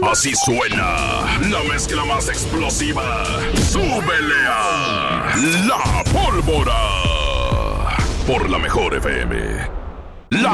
Así suena la mezcla más explosiva. ¡Súbele a La Pólvora! Por la Mejor FM.